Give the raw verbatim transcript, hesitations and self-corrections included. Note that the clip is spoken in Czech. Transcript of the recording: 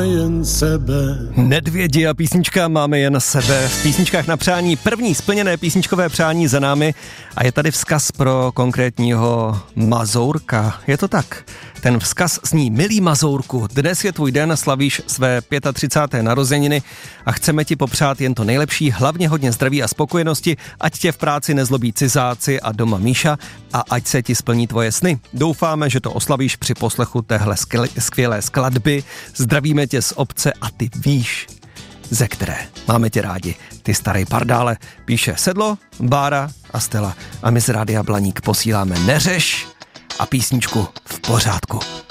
jen sebe. Nedvědi a písnička Máme jen sebe. V písničkách na přání první splněné písničkové přání za námi a je tady vzkaz pro konkrétního Mazourka. Je to tak. Ten vzkaz zní: milý Mazourku, dnes je tvůj den, slavíš své třicáté páté narozeniny a chceme ti popřát jen to nejlepší, hlavně hodně zdraví a spokojenosti, ať tě v práci nezlobí cizáci a doma Míša a ať se ti splní tvoje sny. Doufáme, že to oslavíš při poslechu téhle skvělé skladby. Zdravíme tě z obce a ty víš, ze které. Máme tě rádi, ty starý pardále, píše Sedlo, Bára a Stella. A my z Rádia Blaník posíláme Neřeš a písničku V pořádku.